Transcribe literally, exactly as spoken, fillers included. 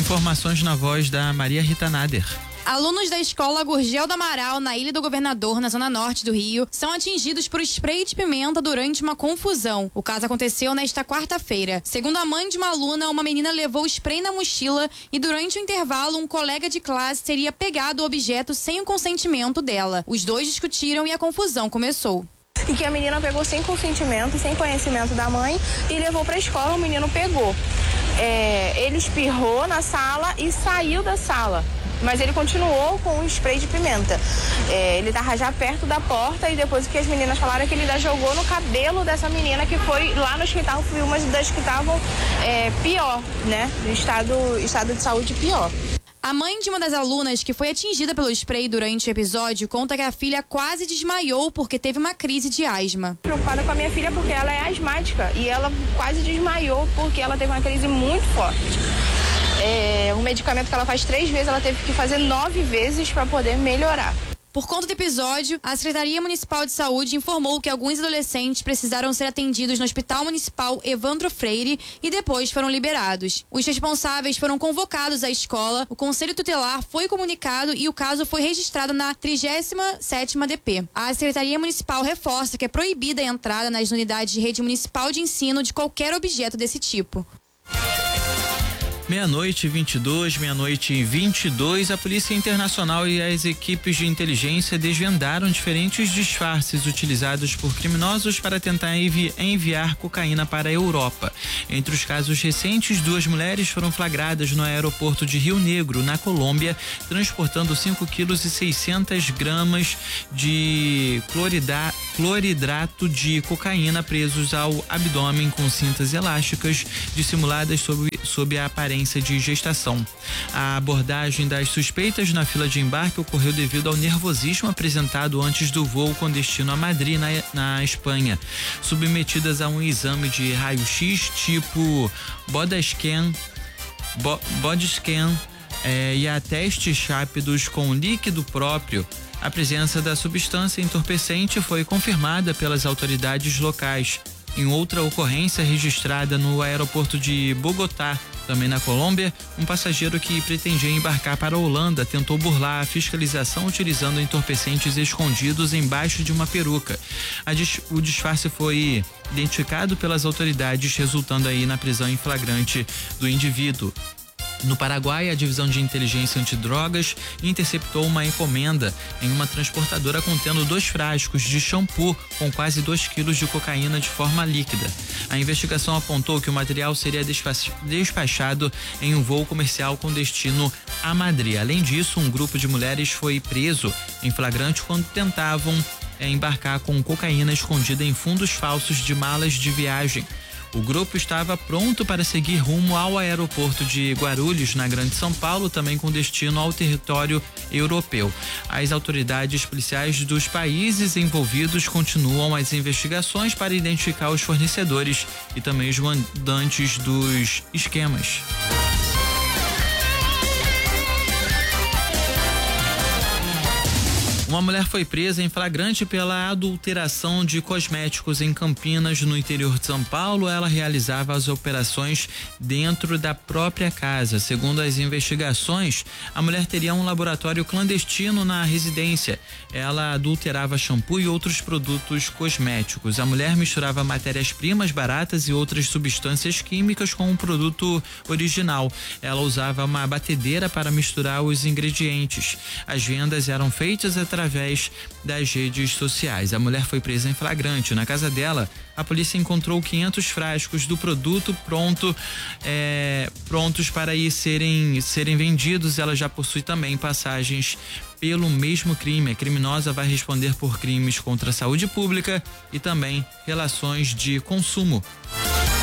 Informações na voz da Maria Rita Nader. Alunos da escola Gurgel do Amaral, na Ilha do Governador, na zona norte do Rio, são atingidos por spray de pimenta durante uma confusão. O caso aconteceu nesta quarta-feira. Segundo a mãe de uma aluna, uma menina levou spray na mochila e durante o intervalo um colega de classe teria pegado o objeto sem o consentimento dela. Os dois discutiram e a confusão começou. E que a menina pegou sem consentimento, sem conhecimento da mãe e levou para a escola, o menino pegou. É, ele espirrou na sala e saiu da sala. Mas ele continuou com o spray de pimenta. É, ele tava já perto da porta e depois o que as meninas falaram é que ele ainda jogou no cabelo dessa menina que foi lá no hospital, foi uma das que estavam é, pior, né? No estado, estado de saúde pior. A mãe de uma das alunas que foi atingida pelo spray durante o episódio conta que a filha quase desmaiou porque teve uma crise de asma. Preocupada com a minha filha porque ela é asmática e ela quase desmaiou porque ela teve uma crise muito forte. É, um medicamento que ela faz três vezes, ela teve que fazer nove vezes para poder melhorar. Por conta do episódio, a Secretaria Municipal de Saúde informou que alguns adolescentes precisaram ser atendidos no Hospital Municipal Evandro Freire e depois foram liberados. Os responsáveis foram convocados à escola, o Conselho Tutelar foi comunicado e o caso foi registrado na trigésima sétima D P. A Secretaria Municipal reforça que é proibida a entrada nas unidades de rede municipal de ensino de qualquer objeto desse tipo. Meia-noite e vinte e dois, meia-noite e vinte e dois, a Polícia Internacional e as equipes de inteligência desvendaram diferentes disfarces utilizados por criminosos para tentar envi- enviar cocaína para a Europa. Entre os casos recentes, duas mulheres foram flagradas no aeroporto de Rio Negro, na Colômbia, transportando cinco quilos e seiscentas gramas de clorida- cloridrato de cocaína presos ao abdômen com cintas elásticas dissimuladas sob, sob a aparência de gestação. A abordagem das suspeitas na fila de embarque ocorreu devido ao nervosismo apresentado antes do voo com destino a Madrid, na, na Espanha. Submetidas a um exame de raio-x tipo Bodyscan, bo, Bodyscan é, e a testes rápidos com líquido próprio, a presença da substância entorpecente foi confirmada pelas autoridades locais. Em outra ocorrência registrada no aeroporto de Bogotá, também na Colômbia, um passageiro que pretendia embarcar para a Holanda tentou burlar a fiscalização utilizando entorpecentes escondidos embaixo de uma peruca. Dis- o disfarce foi identificado pelas autoridades, resultando aí na prisão em flagrante do indivíduo. No Paraguai, a Divisão de Inteligência Antidrogas interceptou uma encomenda em uma transportadora contendo dois frascos de shampoo com quase dois quilos de cocaína de forma líquida. A investigação apontou que o material seria despachado em um voo comercial com destino a Madrid. Além disso, um grupo de mulheres foi preso em flagrante quando tentavam é, embarcar com cocaína escondida em fundos falsos de malas de viagem. O grupo estava pronto para seguir rumo ao aeroporto de Guarulhos, na Grande São Paulo, também com destino ao território europeu. As autoridades policiais dos países envolvidos continuam as investigações para identificar os fornecedores e também os mandantes dos esquemas. Uma mulher foi presa em flagrante pela adulteração de cosméticos em Campinas, no interior de São Paulo. Ela realizava as operações dentro da própria casa. Segundo as investigações, a mulher teria um laboratório clandestino na residência. Ela adulterava shampoo e outros produtos cosméticos. A mulher misturava matérias-primas baratas e outras substâncias químicas com um produto original. Ela usava uma batedeira para misturar os ingredientes. As vendas eram feitas através através das redes sociais. A mulher foi presa em flagrante. Na casa dela, a polícia encontrou quinhentos frascos do produto pronto, é, prontos para ir serem, serem vendidos. Ela já possui também passagens pelo mesmo crime. A criminosa vai responder por crimes contra a saúde pública e também relações de consumo.